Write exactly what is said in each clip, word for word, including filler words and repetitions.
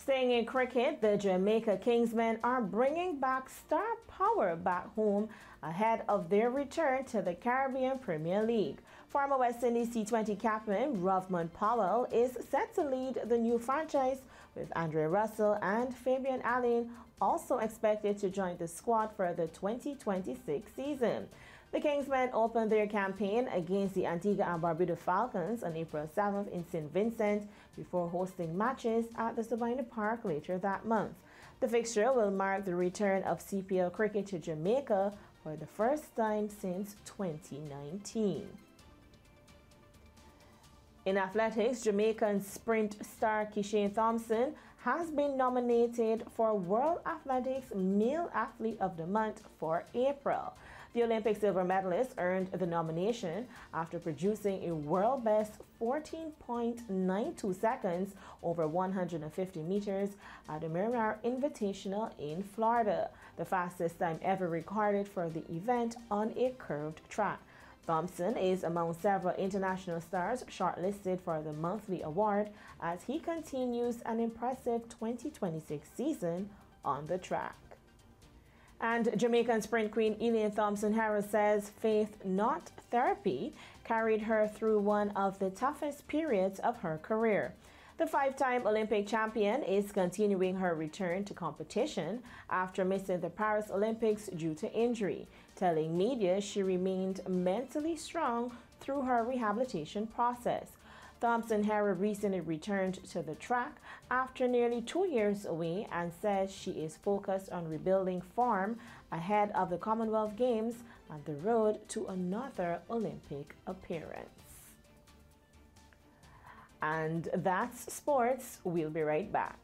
Staying in cricket, the Jamaica Kingsmen are bringing back star power back home ahead of their return to the Caribbean Premier League. Former West Indies T twenty captain Rovman Powell is set to lead the new franchise, with Andre Russell and Fabian Alleyne also expected to join the squad for the twenty twenty-six season. The Kingsmen opened their campaign against the Antigua and Barbuda Falcons on April seventh in Saint Vincent before hosting matches at the Sabina Park later that month. The fixture will mark the return of C P L cricket to Jamaica for the first time since twenty nineteen. In athletics, Jamaican sprint star Keshane Thompson has been nominated for World Athletics Male Athlete of the Month for April. The Olympic silver medalist earned the nomination after producing a world best fourteen point nine two seconds over one hundred fifty meters at the Miramar Invitational in Florida, the fastest time ever recorded for the event on a curved track. Thompson is among several international stars shortlisted for the monthly award as he continues an impressive twenty twenty-six season on the track. And Jamaican sprint queen Elaine Thompson-Herah says faith, not therapy, carried her through one of the toughest periods of her career. The five-time Olympic champion is continuing her return to competition after missing the Paris Olympics due to injury, telling media she remained mentally strong through her rehabilitation process. Thompson-Herah recently returned to the track after nearly two years away and says she is focused on rebuilding form ahead of the Commonwealth Games and the road to another Olympic appearance. And that's sports. We'll be right back.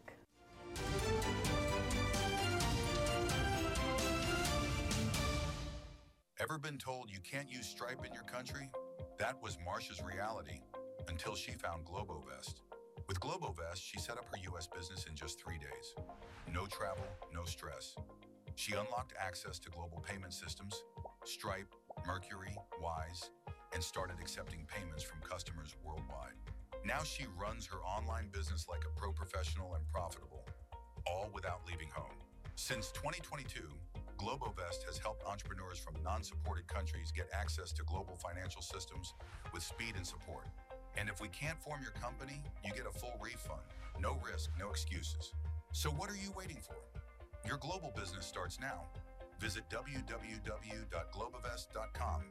Ever been told you can't use Stripe in your country? That was Marsha's reality until she found Globovest. With Globovest, she set up her U S business in just three days. No travel, no stress. She unlocked access to global payment systems, Stripe, Mercury, Wise, and started accepting payments from customers worldwide. Now she runs her online business like a pro professional and profitable, all without leaving home. Since twenty twenty-two, Globovest has helped entrepreneurs from non-supported countries get access to global financial systems with speed and support. And if we can't form your company, you get a full refund. No risk, no excuses. So what are you waiting for? Your global business starts now. Visit w w w dot globovest dot com.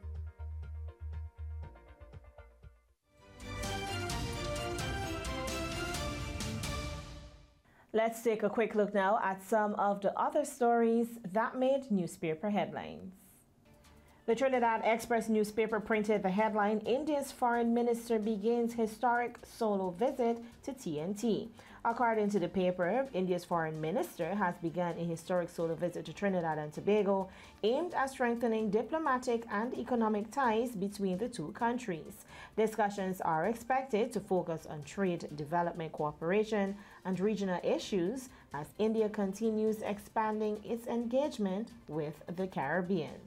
Let's take a quick look now at some of the other stories that made newspaper headlines. The Trinidad Express newspaper printed the headline, India's foreign minister begins historic solo visit to T N T. According to the paper, India's foreign minister has begun a historic solo visit to Trinidad and Tobago aimed at strengthening diplomatic and economic ties between the two countries. Discussions are expected to focus on trade, development cooperation, and regional issues as India continues expanding its engagement with the Caribbean.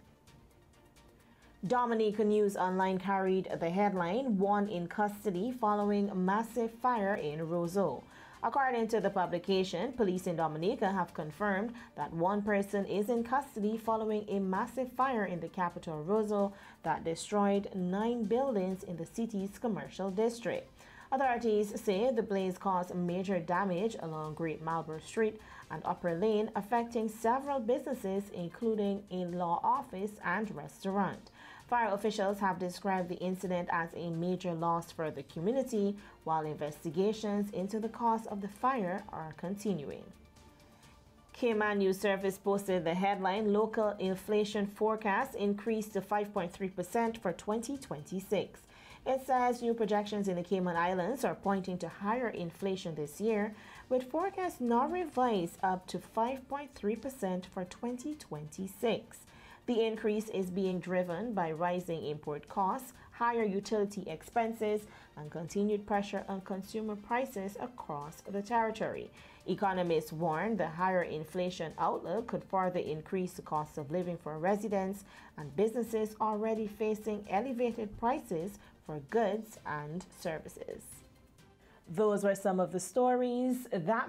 Dominica News Online carried the headline, One in Custody Following Massive Fire in Roseau. According to the publication, police in Dominica have confirmed that one person is in custody following a massive fire in the capital Roseau that destroyed nine buildings in the city's commercial district. Authorities say the blaze caused major damage along Great Marlborough Street and Upper Lane, affecting several businesses, including a law office and restaurant. Fire officials have described the incident as a major loss for the community, while investigations into the cause of the fire are continuing. Cayman News Service posted the headline, Local Inflation Forecast Increased to five point three percent for twenty twenty-six. It says new projections in the Cayman Islands are pointing to higher inflation this year, with forecasts now revised up to five point three percent for twenty twenty-six. The increase is being driven by rising import costs, higher utility expenses, and continued pressure on consumer prices across the territory. Economists warn the higher inflation outlook could further increase the cost of living for residents and businesses already facing elevated prices for goods and services. Those were some of the stories that